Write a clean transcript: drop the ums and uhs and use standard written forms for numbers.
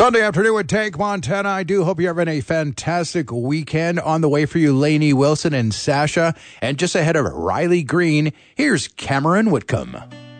Sunday afternoon with Take Montana. I do hope you're having a fantastic weekend. On the way for you, Lainey Wilson and Sasha. And just ahead of Riley Green, here's Cameron Whitcomb.